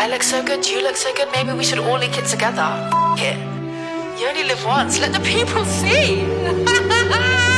look so good, you look so good, maybe we should all link it together. F it. You only live once, let the people see.